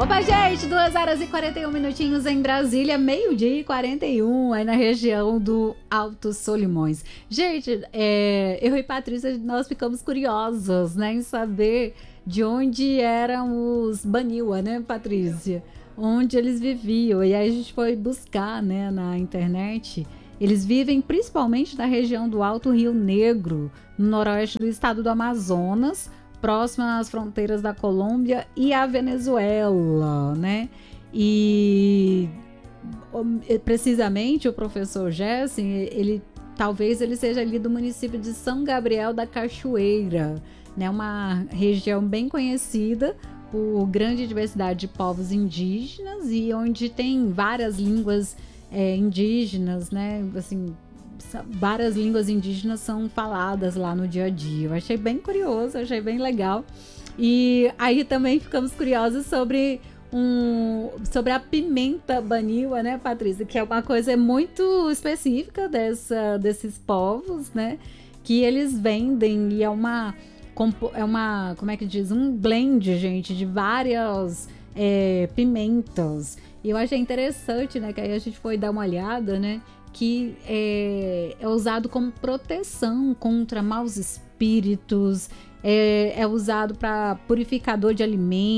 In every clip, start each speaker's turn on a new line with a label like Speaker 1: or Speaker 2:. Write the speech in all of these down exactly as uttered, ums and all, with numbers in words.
Speaker 1: Opa, gente, duas horas e quarenta e um minutinhos em Brasília, meio-dia e quarenta e um, aí na região do Alto Solimões. Gente, é, eu e Patrícia, nós ficamos curiosos, né, em saber de onde eram os Baniwa, né, Patrícia? Onde eles viviam. E aí a gente foi buscar, né, na internet. Eles vivem principalmente na região do Alto Rio Negro, no noroeste do estado do Amazonas, próximo às fronteiras da Colômbia e a Venezuela, né? E precisamente o professor Jessen, ele talvez ele seja ali do município de São Gabriel da Cachoeira, né? Uma região bem conhecida por grande diversidade de povos indígenas e onde tem várias línguas é, indígenas, né? Assim, várias línguas indígenas são faladas lá no dia a dia. Eu achei bem curioso, achei bem legal. E aí também ficamos curiosos sobre, um, sobre a pimenta Baniwa, né, Patrícia? Que é uma coisa muito específica dessa, desses povos, né? Que eles vendem e é uma, é uma, como é que diz? Um blend, gente, de várias é, pimentas. E eu achei interessante, né? Que aí a gente foi dar uma olhada, né? Que é, é usado como proteção contra maus espíritos, é, é usado para purificador de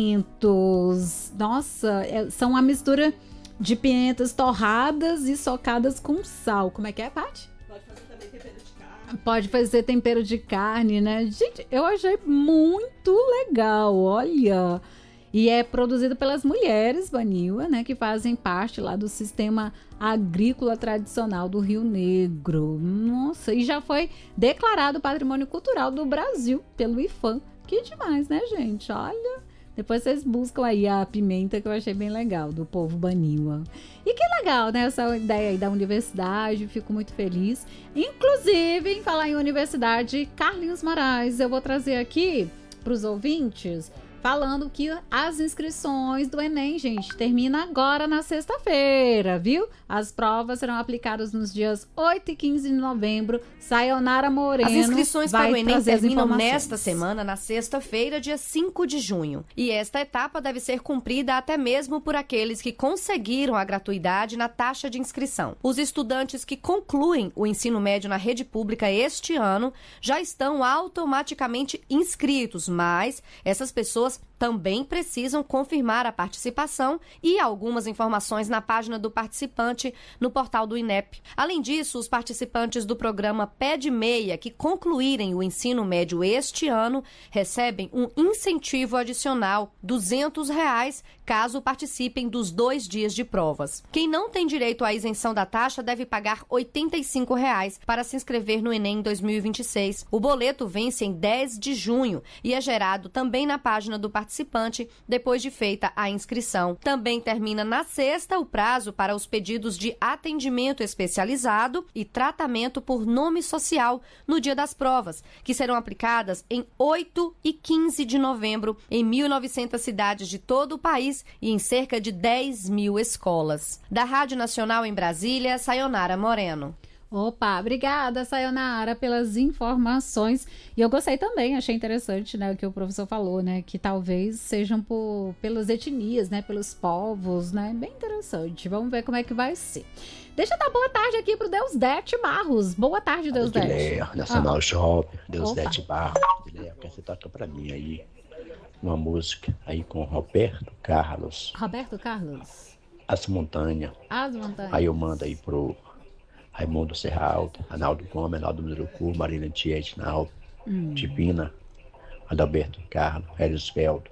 Speaker 1: alimentos. Nossa, é, são uma mistura de pimentas torradas e socadas com sal. Como é que é, Paty?
Speaker 2: Pode fazer também tempero de carne.
Speaker 1: Pode fazer tempero de carne, né? Gente, eu achei muito legal, olha... E é produzido pelas mulheres Baniwa, né, que fazem parte lá do sistema agrícola tradicional do Rio Negro. Nossa, e já foi declarado Patrimônio Cultural do Brasil pelo IFAM. Que demais, né, gente? Olha, depois vocês buscam aí a pimenta que eu achei bem legal, do povo Baniwa. E que legal, né, essa ideia aí da universidade, fico muito feliz. Inclusive, em falar em universidade, Carlinhos Moraes, eu vou trazer aqui para os ouvintes... Falando que as inscrições do Enem, gente, termina agora na sexta-feira, viu? As provas serão aplicadas nos dias oito e quinze de novembro. Sayonara Moreno.
Speaker 3: As inscrições para o Enem terminam nesta
Speaker 1: informações.
Speaker 3: semana, na sexta-feira, dia cinco de junho. E esta etapa deve ser cumprida até mesmo por aqueles que conseguiram a gratuidade na taxa de inscrição. Os estudantes que concluem o ensino médio na rede pública este ano já estão automaticamente inscritos, mas essas pessoas também precisam confirmar a participação e algumas informações na página do participante no portal do INEP. Além disso, os participantes do programa Pé de Meia que concluírem o ensino médio este ano recebem um incentivo adicional, duzentos reais, caso participem dos dois dias de provas. Quem não tem direito à isenção da taxa deve pagar oitenta e cinco reais para se inscrever no Enem dois mil e vinte e seis. O boleto vence em dez de junho e é gerado também na página do participante depois de feita a inscrição. Também termina na sexta o prazo para os pedidos de atendimento especializado e tratamento por nome social no dia das provas, que serão aplicadas em oito e quinze de novembro em mil e novecentas cidades de todo o país e em cerca de dez mil escolas. Da Rádio Nacional em Brasília, Sayonara Moreno.
Speaker 1: Opa, obrigada, Sayonara, pelas informações. E eu gostei também, achei interessante, né, o que o professor falou, né, que talvez sejam por, pelas etnias, né, pelos povos, né, bem interessante. Vamos ver como é que vai ser. Deixa eu dar boa tarde aqui pro Deusdete Barros. Boa tarde, Deusdete.
Speaker 4: Guilherme, Nacional
Speaker 1: ah.
Speaker 4: Shopping, Deusdete Barros. Guilherme, que você toca pra mim aí uma música aí com Roberto Carlos.
Speaker 1: Roberto Carlos.
Speaker 4: As Montanhas.
Speaker 1: As Montanhas.
Speaker 4: Aí eu mando aí pro Raimundo Serra Alta, Arnaldo Gomes, Arnaldo Mirucu, Marina Tietinal, hum. Tipina, Adalberto Carlos, Herisfeldo,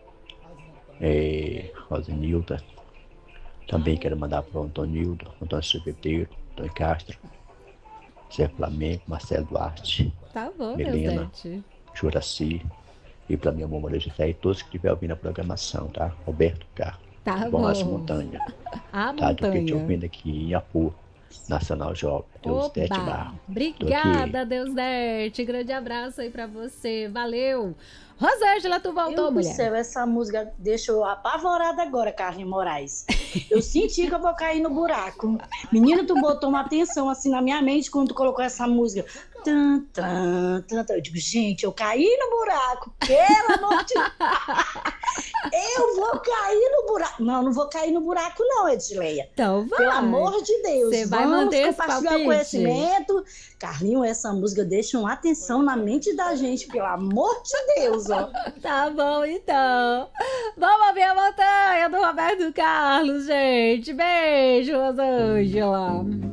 Speaker 4: é, Rosenilda. Também quero mandar para o Antonildo, Antônio Cerveteiro, Antônio Castro, Zé Flamengo, Marcelo Duarte,
Speaker 1: tá bom,
Speaker 4: Melena,
Speaker 1: Deusdete.
Speaker 4: Juraci, e para minha mamãe José e todos que estiverem ouvindo a programação, tá? Roberto Carlos.
Speaker 1: Tá
Speaker 4: bom.
Speaker 1: bom.
Speaker 4: As Montanhas.
Speaker 1: A
Speaker 4: tá,
Speaker 1: montanha.
Speaker 4: tô aqui te ouvindo aqui em Apu. Nacional Jovem, Deusdete Barros.
Speaker 1: Obrigada, Deusdete. Grande abraço aí pra você. Valeu. Rosângela, tu voltou,
Speaker 2: Meu
Speaker 1: mulher?
Speaker 2: Deus do céu, essa música deixou eu apavorada agora, Carlinhos Moraes. Eu senti que eu vou cair no buraco. Menino, tu botou uma atenção assim na minha mente quando tu colocou essa música. Tum, tum, tum, tum. Eu digo, gente, eu caí no buraco. Pelo amor de Deus. Eu vou cair no Não, não vou cair no buraco não, Edileia.
Speaker 1: Então vai.
Speaker 2: Pelo amor de Deus.
Speaker 1: Você vai
Speaker 2: vamos
Speaker 1: manter esse
Speaker 2: compartilhar
Speaker 1: palpite?
Speaker 2: o conhecimento. Carlinho, essa música deixa uma atenção na mente da gente, pelo amor de Deus, ó.
Speaker 1: Tá bom, então. Vamos ver a montanha do Roberto Carlos, gente. Beijo, Rosângela.